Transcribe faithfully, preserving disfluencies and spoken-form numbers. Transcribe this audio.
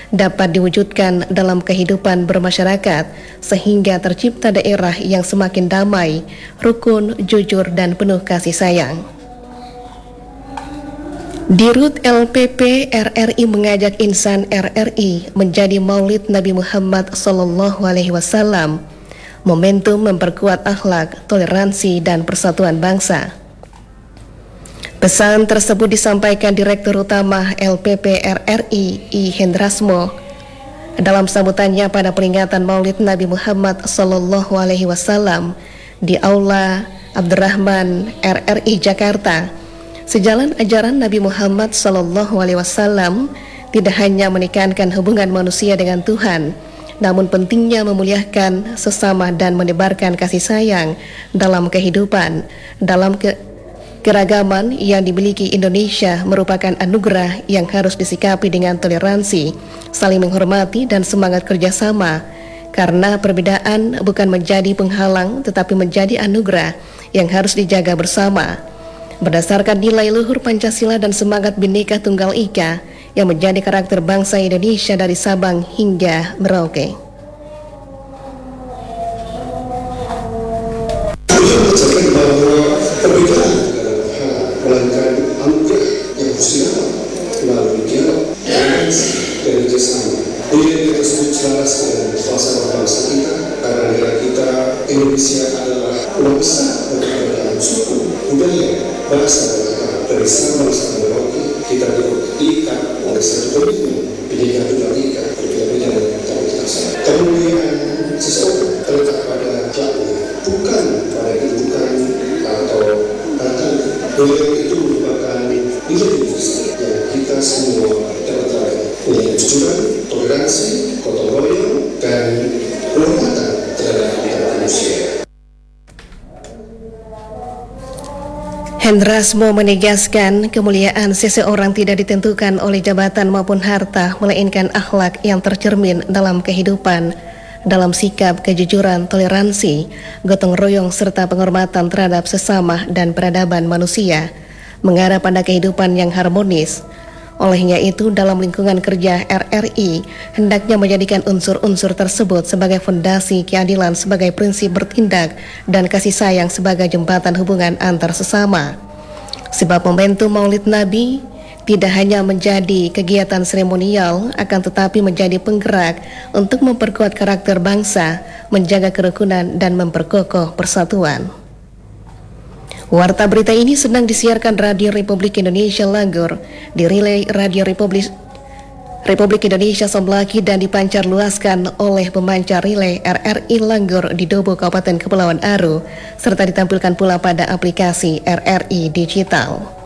dapat diwujudkan dalam kehidupan bermasyarakat sehingga tercipta daerah yang semakin damai, rukun, jujur, dan penuh kasih sayang. Dirut L P P R R I mengajak insan R R I menjadi Maulid Nabi Muhammad Sallallahu Alaihi Wasallam, momentum memperkuat akhlak, toleransi, dan persatuan bangsa. Pesan tersebut disampaikan Direktur Utama L P P R R I I Hendrasmo dalam sambutannya pada peringatan Maulid Nabi Muhammad Sallallahu Alaihi Wasallam di Aula Abdurrahman R R I Jakarta. Sejalan ajaran Nabi Muhammad Sallallahu Alaihi Wasallam tidak hanya menekankan hubungan manusia dengan Tuhan, namun pentingnya memuliakan sesama dan menebarkan kasih sayang dalam kehidupan. Dalam ke Keragaman yang dimiliki Indonesia merupakan anugerah yang harus disikapi dengan toleransi, saling menghormati, dan semangat kerjasama. Karena perbedaan bukan menjadi penghalang, tetapi menjadi anugerah yang harus dijaga bersama. Berdasarkan nilai luhur Pancasila dan semangat Bhinneka Tunggal Ika yang menjadi karakter bangsa Indonesia dari Sabang hingga Merauke. Melainkan anugerah yang harus melalui dialog dan kerjasama. Nilai tersebut selaras dengan falsafah bangsa kita, karena negara kita Indonesia adalah pulau besar berkeberadaan suku, budaya, bahasa, dari Sabang sampai Merauke. Kita diikat oleh satu komitmen Bhinneka Tunggal Ika, berbeda-beda dengan otoritas. Kemuliaan seseorang terletak pada akhlaknya, bukan pada kedudukan atau harta. Nilai itu merupakan nilai universal yang kita semua dapat raih, nilai kejujuran, toleransi, gotong royong, dan penghormatan terhadap kita manusia. Hendrasmo menegaskan kemuliaan seseorang tidak ditentukan oleh jabatan maupun harta, melainkan akhlak yang tercermin dalam kehidupan, dalam sikap, kejujuran, toleransi, gotong royong, serta penghormatan terhadap sesama dan peradaban manusia, mengarah pada kehidupan yang harmonis. Olehnya itu, dalam lingkungan kerja R R I, hendaknya menjadikan unsur-unsur tersebut sebagai fondasi keadilan sebagai prinsip bertindak dan kasih sayang sebagai jembatan hubungan antar sesama. Sebab momentum Maulid Nabi tidak hanya menjadi kegiatan seremonial, akan tetapi menjadi penggerak untuk memperkuat karakter bangsa, menjaga kerukunan, dan memperkokoh persatuan. Warta berita ini sedang disiarkan Radio Republik Indonesia Langgor, di relay Radio Republik Republik Indonesia Somlaki, dan dipancar luaskan oleh pemancar relay R R I Langgor di Dobo, Kabupaten Kepulauan Aru, serta ditampilkan pula pada aplikasi R R I Digital.